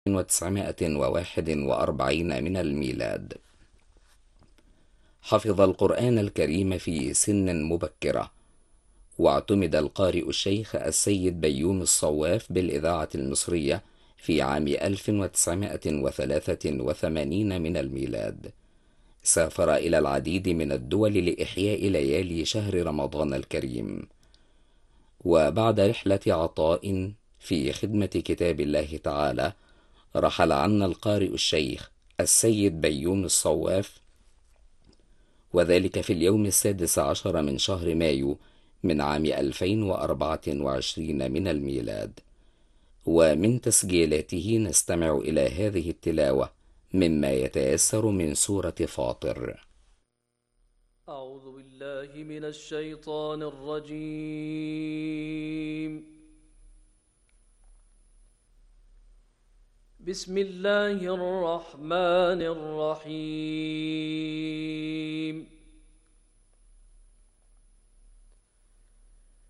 1941 من الميلاد. حفظ القرآن الكريم في سن مبكرة، واعتمد القارئ الشيخ السيد بيومي الصواف بالإذاعة المصرية في عام 1983 من الميلاد. سافر إلى العديد من الدول لإحياء ليالي شهر رمضان الكريم. وبعد رحلة عطاء في خدمة كتاب الله تعالى، رحل عنا القارئ الشيخ السيد بيومي الصواف، وذلك في اليوم 16 من شهر مايو من عام 2024 من الميلاد. ومن تسجيلاته نستمع إلى هذه التلاوة مما يتيسر من سورة فاطر. أعوذ بالله من الشيطان الرجيم. بسم الله الرحمن الرحيم.